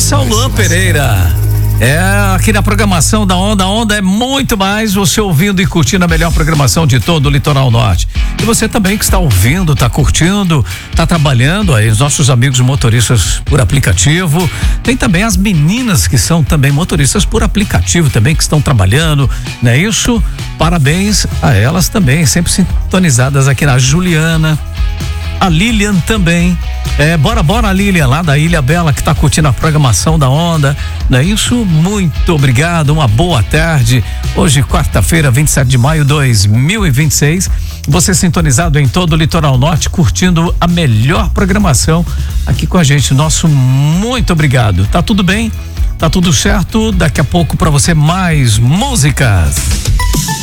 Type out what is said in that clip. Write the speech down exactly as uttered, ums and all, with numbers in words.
esse é o Luan Pereira. É, aqui na programação da Onda, a Onda é muito mais você ouvindo e curtindo a melhor programação de todo o Litoral Norte. E você também que está ouvindo, está curtindo, está trabalhando aí, os nossos amigos motoristas por aplicativo. Tem também as meninas que são também motoristas por aplicativo também, que estão trabalhando, não é isso? Parabéns a elas também, sempre sintonizadas aqui na Juliana. A Lilian também. É, bora, bora, Lilian, lá da Ilha Bela, que tá curtindo a programação da Onda. Não é isso? Muito obrigado, uma boa tarde. Hoje, quarta-feira, vinte e sete de maio de dois mil e vinte e seis. Você sintonizado em todo o Litoral Norte, curtindo a melhor programação aqui com a gente. Nosso muito obrigado. Tá tudo bem? Tá tudo certo? Daqui a pouco pra você mais músicas.